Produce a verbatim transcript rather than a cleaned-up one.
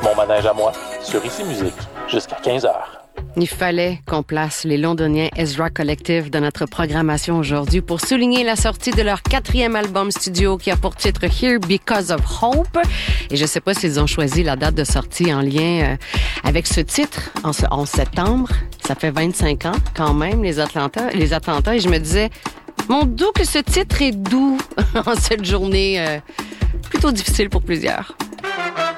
Mon manège à moi, sur Ici Musique, jusqu'à quinze heures. Il fallait qu'on place les Londoniens Ezra Collective dans notre programmation aujourd'hui pour souligner la sortie de leur quatrième album studio qui a pour titre Here Because of Hope. Et je sais pas s'ils ont choisi la date de sortie en lien euh, avec ce titre, en ce onze septembre. Ça fait vingt-cinq ans quand même, les attentats, les attentats. Et je me disais, mon doux que ce titre est doux en cette journée euh, plutôt difficile pour plusieurs.